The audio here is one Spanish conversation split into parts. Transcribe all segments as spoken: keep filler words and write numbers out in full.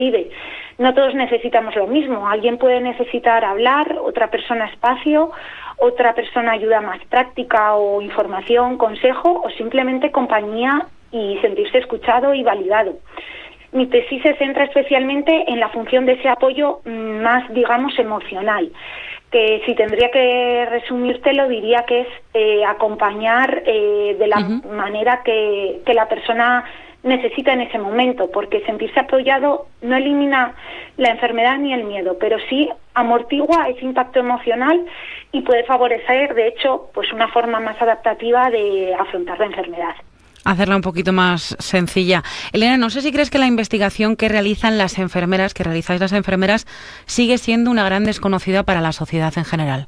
No todos necesitamos lo mismo. Alguien puede necesitar hablar, otra persona espacio, otra persona ayuda más práctica o información, consejo o simplemente compañía y sentirse escuchado y validado. Mi tesis se centra especialmente en la función de ese apoyo más, digamos, emocional, que si tendría que resumírtelo diría que es eh, acompañar eh, de la uh-huh. manera que, que la persona necesita en ese momento, porque sentirse apoyado no elimina la enfermedad ni el miedo, pero sí amortigua ese impacto emocional y puede favorecer, de hecho, pues una forma más adaptativa de afrontar la enfermedad. Hacerla un poquito más sencilla. Elena, no sé si crees que la investigación que realizan las enfermeras, que realizáis las enfermeras, sigue siendo una gran desconocida para la sociedad en general.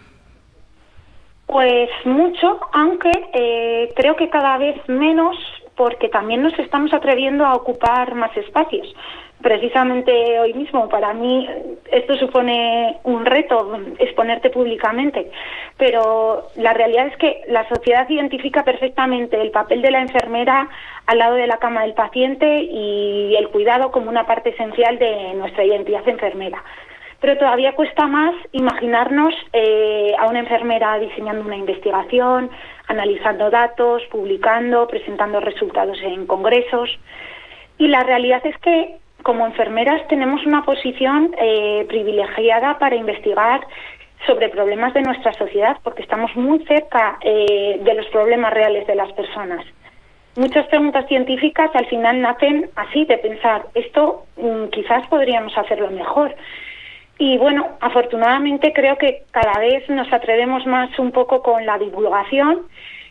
Pues mucho, aunque eh, creo que cada vez menos, porque también nos estamos atreviendo a ocupar más espacios. Precisamente hoy mismo, para mí, esto supone un reto, exponerte públicamente, pero la realidad es que la sociedad identifica perfectamente el papel de la enfermera al lado de la cama del paciente y el cuidado como una parte esencial de nuestra identidad enfermera. Pero todavía cuesta más imaginarnos eh, a una enfermera diseñando una investigación, analizando datos, publicando, presentando resultados en congresos. Y la realidad es que como enfermeras tenemos una posición eh, privilegiada para investigar sobre problemas de nuestra sociedad, porque estamos muy cerca eh, de los problemas reales de las personas. Muchas preguntas científicas al final nacen así, de pensar, esto mmm, quizás podríamos hacerlo mejor. Y bueno, afortunadamente creo que cada vez nos atrevemos más un poco con la divulgación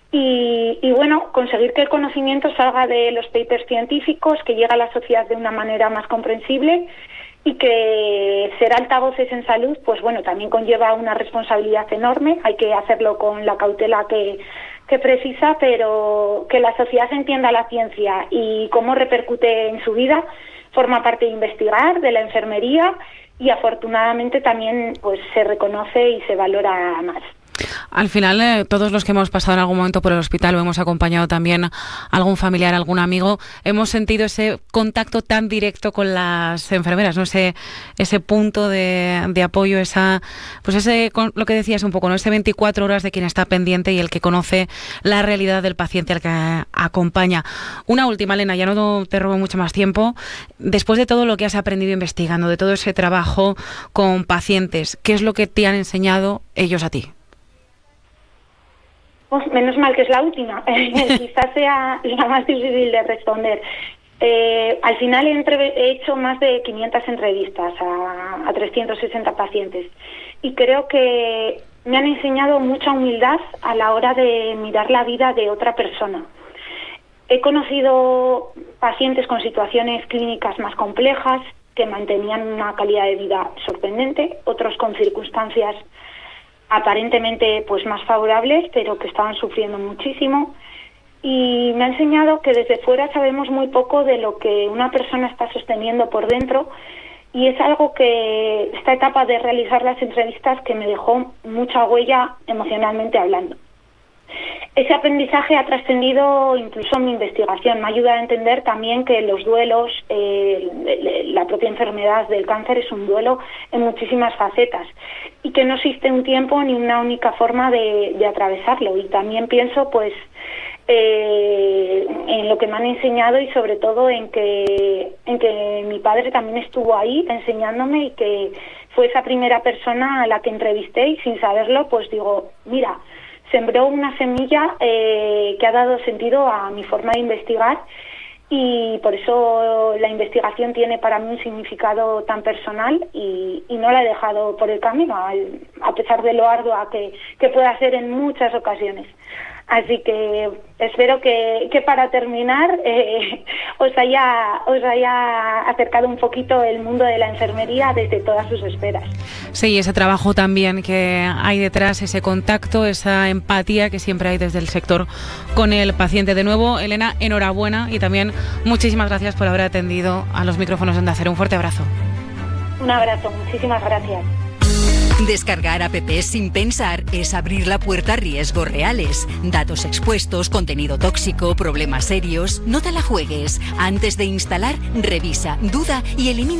y, y bueno, conseguir que el conocimiento salga de los papers científicos, que llegue a la sociedad de una manera más comprensible y que ser altavoces en salud, pues bueno, también conlleva una responsabilidad enorme. Hay que hacerlo con la cautela que, que precisa, pero que la sociedad entienda la ciencia y cómo repercute en su vida forma parte de investigar, de la enfermería, y afortunadamente también pues se reconoce y se valora más. Al final, eh, todos los que hemos pasado en algún momento por el hospital o hemos acompañado también a algún familiar, algún amigo, hemos sentido ese contacto tan directo con las enfermeras, ¿no? Ese, ese punto de, de apoyo, esa, pues ese, lo que decías un poco, ¿no? Ese veinticuatro horas de quien está pendiente y el que conoce la realidad del paciente al que acompaña. Una última, Elena, ya no te robo mucho más tiempo. Después de todo lo que has aprendido investigando, de todo ese trabajo con pacientes, ¿qué es lo que te han enseñado ellos a ti? Pues menos mal que es la última, quizás sea la más difícil de responder. Eh, al final he, entre, he hecho más de quinientas entrevistas a, a trescientos sesenta pacientes y creo que me han enseñado mucha humildad a la hora de mirar la vida de otra persona. He conocido pacientes con situaciones clínicas más complejas que mantenían una calidad de vida sorprendente, otros con circunstancias aparentemente pues más favorables, pero que estaban sufriendo muchísimo. Y me ha enseñado que desde fuera sabemos muy poco de lo que una persona está sosteniendo por dentro, y es algo que esta etapa de realizar las entrevistas que me dejó mucha huella emocionalmente hablando. Ese aprendizaje ha trascendido incluso mi investigación, me ayuda a entender también que los duelos, eh, la propia enfermedad del cáncer es un duelo en muchísimas facetas y que no existe un tiempo ni una única forma de, de atravesarlo. Y también pienso pues eh, en lo que me han enseñado y sobre todo en que, en que mi padre también estuvo ahí enseñándome y que fue esa primera persona a la que entrevisté y sin saberlo pues digo, mira, sembró una semilla eh, que ha dado sentido a mi forma de investigar y por eso la investigación tiene para mí un significado tan personal y, y no la he dejado por el camino, a, a pesar de lo ardua que, que pueda ser en muchas ocasiones. Así que espero que, que para terminar eh, os haya os haya acercado un poquito el mundo de la enfermería desde todas sus esferas. Sí, ese trabajo también que hay detrás, ese contacto, esa empatía que siempre hay desde el sector con el paciente. De nuevo, Elena, enhorabuena y también muchísimas gracias por haber atendido a los micrófonos de Onda Cero. Un fuerte abrazo. Un abrazo, muchísimas gracias. Descargar apps sin pensar es abrir la puerta a riesgos reales. Datos expuestos, contenido tóxico, problemas serios. No te la juegues. Antes de instalar, revisa, duda y elimina